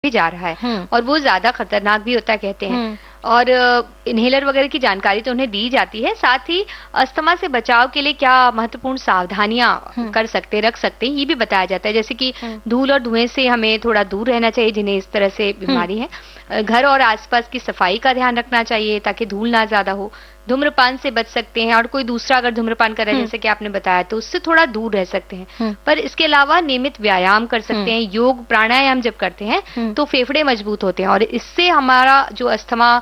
भी जा रहा है और वो ज्यादा खतरनाक भी होता है कहते हैं। और इनहेलर वगैरह की जानकारी तो उन्हें दी जाती है। साथ ही अस्थमा से बचाव के लिए क्या महत्वपूर्ण सावधानियां कर सकते रख सकते हैं ये भी बताया जाता है, जैसे कि धूल और धुएं से हमें थोड़ा दूर रहना चाहिए जिन्हें इस तरह से बीमारी है। घर और आसपास की सफाई का ध्यान रखना चाहिए ताकि धूल ना ज्यादा हो। धूम्रपान से बच सकते हैं और कोई दूसरा अगर धूम्रपान कर रहा है जैसे कि आपने बताया तो उससे थोड़ा दूर रह सकते हैं। पर इसके अलावा नियमित व्यायाम कर सकते हैं। योग प्राणायाम जब करते हैं तो फेफड़े मजबूत होते हैं और इससे हमारा जो अस्थमा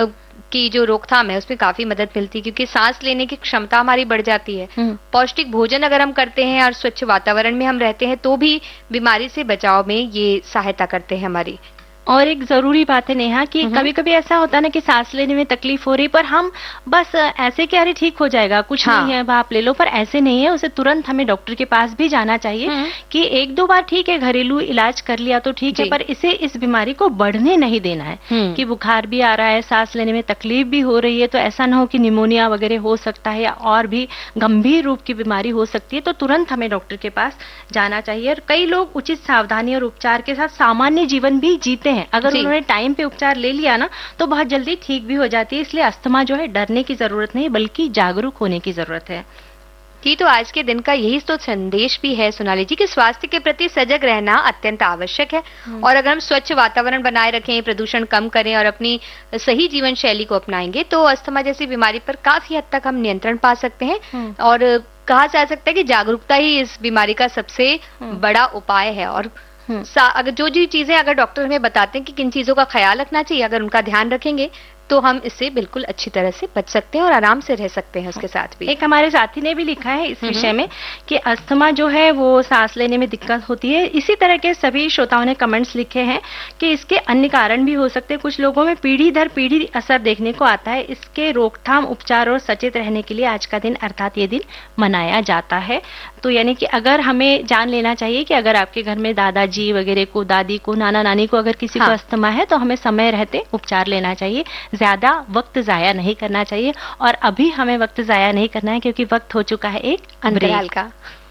की जो रोकथाम है उसमें काफी मदद मिलती है क्योंकि सांस लेने की क्षमता हमारी बढ़ जाती है। पौष्टिक भोजन अगर हम करते हैं और स्वच्छ वातावरण में हम रहते हैं तो भी बीमारी से बचाव में ये सहायता करते हैं हमारी। और एक जरूरी बात है नेहा कि कभी कभी ऐसा होता है ना कि सांस लेने में तकलीफ हो रही पर हम बस ऐसे कि अरे ठीक हो जाएगा कुछ नहीं है आप ले लो, पर ऐसे नहीं है। उसे तुरंत हमें डॉक्टर के पास भी जाना चाहिए कि एक दो बार ठीक है घरेलू इलाज कर लिया तो ठीक है, पर इसे इस बीमारी को बढ़ने नहीं देना है कि बुखार भी आ रहा है, सांस लेने में तकलीफ भी हो रही है तो ऐसा ना हो कि निमोनिया वगैरह हो सकता है या और भी गंभीर रूप की बीमारी हो सकती है, तो तुरंत हमें डॉक्टर के पास जाना चाहिए। और कई लोग उचित सावधानी और उपचार के साथ सामान्य जीवन भी जीते हैं। अगर उन्होंने टाइम पे उपचार ले लिया ना तो बहुत जल्दी ठीक भी हो जाती है। इसलिए अस्थमा जो है डरने की जरूरत नहीं बल्कि जागरूक होने की जरूरत है। जी, तो आज के दिन का यही तो संदेश भी है सोनाली जी कि स्वास्थ्य के प्रति सजग रहना अत्यंत आवश्यक है। और अगर हम स्वच्छ वातावरण बनाए रखें, प्रदूषण कम करें और अपनी सही जीवन शैली को अपनाएंगे तो अस्थमा जैसी बीमारी पर काफी हद तक हम नियंत्रण पा सकते हैं। और कहा जा सकता है कि जागरूकता ही इस बीमारी का सबसे बड़ा उपाय है। और अगर जो चीजें अगर डॉक्टर हमें बताते हैं कि किन चीजों का ख्याल रखना चाहिए, अगर उनका ध्यान रखेंगे तो हम इससे बिल्कुल अच्छी तरह से बच सकते हैं और आराम से रह सकते हैं उसके साथ भी। एक हमारे साथी ने भी लिखा है इस विषय में कि अस्थमा जो है वो सांस लेने में दिक्कत होती है। इसी तरह के सभी श्रोताओं ने कमेंट्स लिखे हैं कि इसके अन्य कारण भी हो सकते हैं। कुछ लोगों में पीढ़ी दर पीढ़ी असर देखने को आता है। इसके रोकथाम उपचार और सचेत रहने के लिए आज का दिन अर्थात ये दिन मनाया जाता है। तो यानी कि अगर हमें जान लेना चाहिए कि अगर आपके घर में दादाजी वगैरह को, दादी को, नाना नानी को अगर किसी को अस्थमा है तो हमें समय रहते उपचार लेना चाहिए, ज्यादा वक्त जाया नहीं करना चाहिए। और अभी हमें वक्त जाया नहीं करना है क्योंकि वक्त हो चुका है एक अंतराल का।